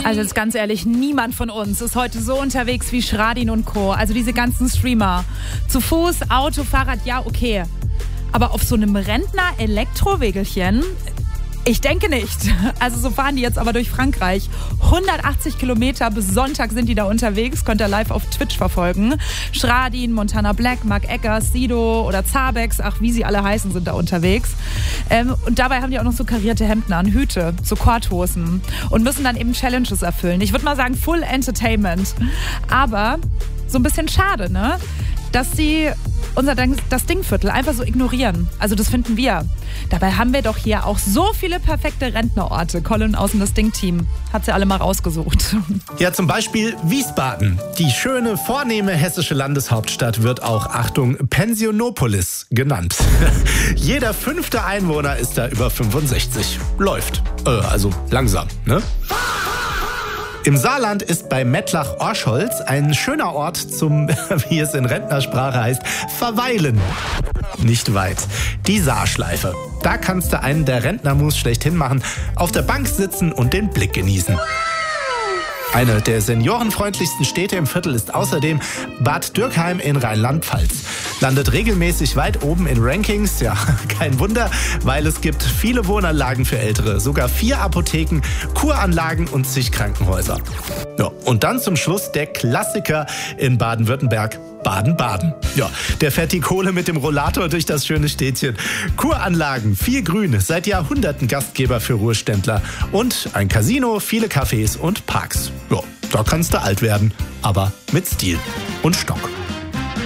Also jetzt ganz ehrlich, niemand von uns ist heute so unterwegs wie Schradin und Co. Also diese ganzen Streamer. Zu Fuß, Auto, Fahrrad, ja okay. Aber auf so einem Rentner-Elektrowegelchen? Ich denke nicht. Also so fahren die jetzt aber durch Frankreich. 180 Kilometer bis Sonntag sind die da unterwegs. Könnt ihr live auf Twitch verfolgen. Schradin, Montana Black, Mark Eggers, Sido oder Zabex, ach wie sie alle heißen, sind da unterwegs. Und dabei haben die auch noch so karierte Hemden an, Hüte, so Korthosen und müssen dann eben Challenges erfüllen. Ich würde mal sagen Full Entertainment. Aber so ein bisschen schade, ne? Dass sie das Dingviertel einfach so ignorieren. Also das finden wir. Dabei haben wir doch hier auch so viele perfekte Rentnerorte. Colin aus dem Ding-Team hat sie alle mal rausgesucht. Ja, zum Beispiel Wiesbaden. Die schöne, vornehme hessische Landeshauptstadt wird auch, Achtung, Pensionopolis genannt. Jeder 5. Einwohner ist da über 65. Läuft. Also langsam, ne? Im Saarland ist bei Mettlach-Orscholz ein schöner Ort zum, wie es in Rentnersprache heißt, Verweilen. Nicht weit. Die Saarschleife. Da kannst du einen der Rentnermus schlechthin machen, auf der Bank sitzen und den Blick genießen. Eine der seniorenfreundlichsten Städte im Viertel ist außerdem Bad Dürkheim in Rheinland-Pfalz. Landet regelmäßig weit oben in Rankings. Ja, kein Wunder, weil es gibt viele Wohnanlagen für Ältere. Sogar 4 Apotheken, Kuranlagen und zig Krankenhäuser. Ja, und dann zum Schluss der Klassiker in Baden-Württemberg. Baden-Baden. Ja, der fährt die Kohle mit dem Rollator durch das schöne Städtchen. Kuranlagen, viel Grün, seit Jahrhunderten Gastgeber für Ruheständler. Und ein Casino, viele Cafés und Parks. Ja, da kannst du alt werden, aber mit Stil und Stock.